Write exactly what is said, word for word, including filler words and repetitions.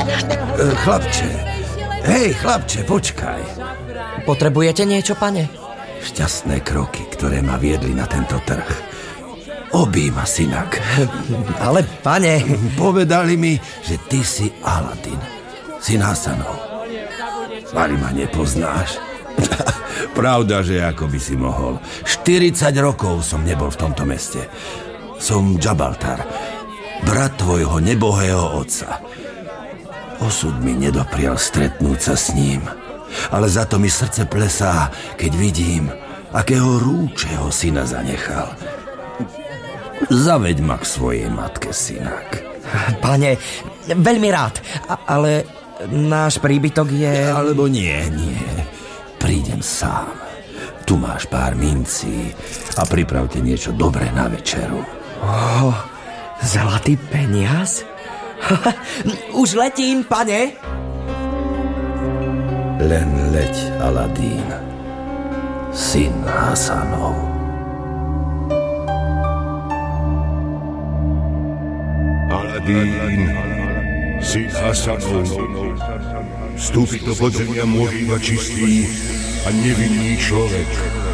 Chlapče, hej, chlapče, počkaj. Potrebujete niečo, pane? Šťastné kroky, ktoré ma viedli na tento trh. Obíma, synak. Ale, pane... Povedali mi, že ty si Aladín, syn Hasanov. Vari ma nepoznáš? Pravda, že ako by si mohol. štyridsať rokov som nebol v tomto meste. Som Džabaltar, brat tvojho nebohého otca. Osud mi nedoprial stretnúť sa s ním, ale za to mi srdce plesá, keď vidím, akého rúčeho syna zanechal. Zaveď ma k svojej matke, synak. Pane, veľmi rád, a- ale náš príbytok je... Alebo nie, nie. Prídem sám. Tu máš pár mincí a pripravte niečo dobré na večeru. Oh, zlatý peniaz? Už letím, pane. Len leď, Aladín, syn Hasanov. Aladín, syn Hasanov. Vstúpiť do podzemia môže iba čistý a nevinný človek.